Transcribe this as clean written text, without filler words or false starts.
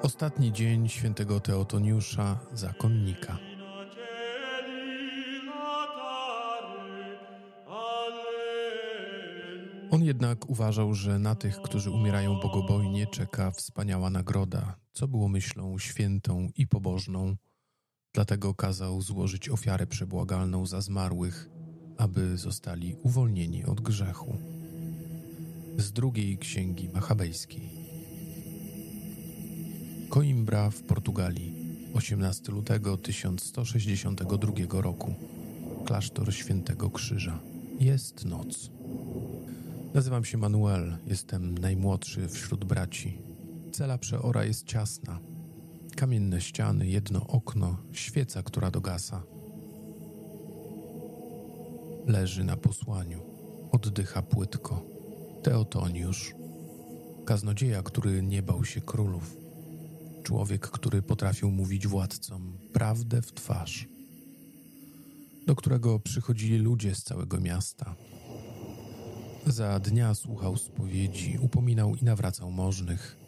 Ostatni dzień świętego Teotoniusza, zakonnika. On jednak uważał, że na tych, którzy umierają bogobojnie, czeka wspaniała nagroda, co było myślą świętą i pobożną. Dlatego kazał złożyć ofiarę przebłagalną za zmarłych, aby zostali uwolnieni od grzechu. Z drugiej księgi machabejskiej. Coimbra w Portugalii, 18 lutego 1162 roku. Klasztor Świętego Krzyża. Jest noc. Nazywam się Manuel, jestem najmłodszy wśród braci. Cela przeora jest ciasna. Kamienne ściany, jedno okno, świeca, która dogasa. Leży na posłaniu, oddycha płytko. Teotoniusz. Kaznodzieja, który nie bał się królów. Człowiek, który potrafił mówić władcom prawdę w twarz. Do którego przychodzili ludzie z całego miasta. Za dnia słuchał spowiedzi, upominał i nawracał możnych.